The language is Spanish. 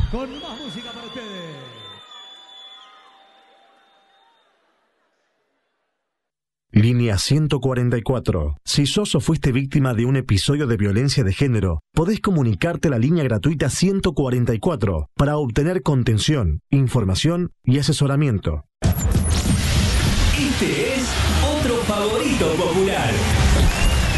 con más música para ustedes. Línea 144. Si sos o fuiste víctima de un episodio de violencia de género, podés comunicarte a la línea gratuita 144 para obtener contención, información y asesoramiento. Este es otro favorito popular.